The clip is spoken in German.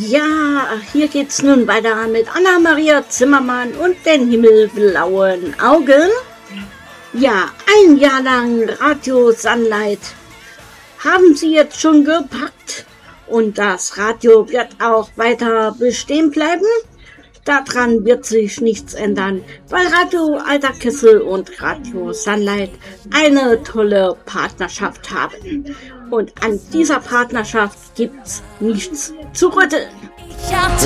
Ja, hier geht's nun weiter mit Anna-Maria Zimmermann und den himmelblauen Augen. Ja, ein Jahr lang Radio Sunlight haben Sie jetzt schon gepackt und das Radio wird auch weiter bestehen bleiben. Daran wird sich nichts ändern, weil Radio Alter Kessel und Radio Sunlight eine tolle Partnerschaft haben. Und an dieser Partnerschaft gibt's nichts zu rütteln. Ich hatte